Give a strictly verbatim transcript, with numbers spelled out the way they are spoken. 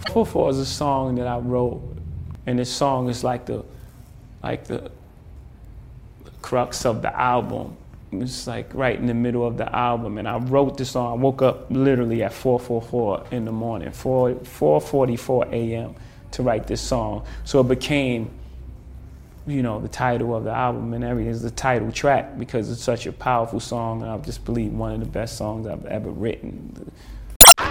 four four is a song that I wrote, and this song is like the, like the crux of the album. It's like right in the middle of the album, and I wrote this song. I woke up literally at four forty-four in the morning, four forty-four a m to write this song. So it became, you know, the title of the album and everything. Is the title track because it's such a powerful song, and I just believe one of the best songs I've ever written.